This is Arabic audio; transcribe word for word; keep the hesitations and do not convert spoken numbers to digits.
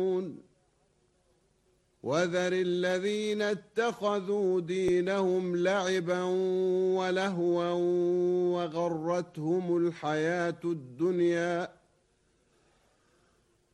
وذر الذين اتخذوا دينهم لعبا ولهوا وغرتهم الحياة الدنيا